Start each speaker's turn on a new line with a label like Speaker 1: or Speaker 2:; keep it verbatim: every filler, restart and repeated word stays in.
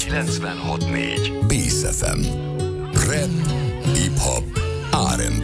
Speaker 1: kilencvenhat négy
Speaker 2: Bész ef em. Rap, hip-hop, er end